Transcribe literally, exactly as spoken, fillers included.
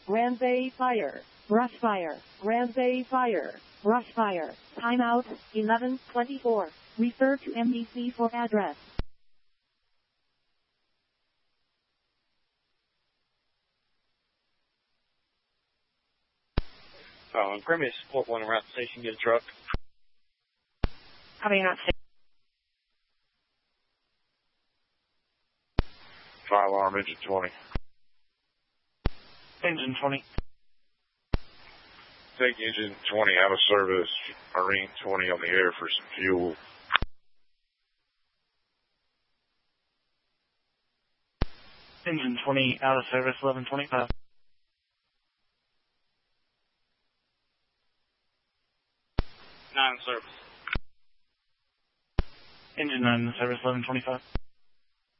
Ramsay fire. Brush fire. Ramsay fire. Brush fire. Timeout, eleven twenty-four. Refer to M D C for address. Uh, Grimmy Support one around the station, get a truck. Coming out. Fire alarm, engine twenty. Engine twenty. Take engine twenty out of service. Marine twenty on the air for some fuel. Engine twenty out of service, eleven twenty-five. Nine in service. Engine nine in service, eleven twenty-five.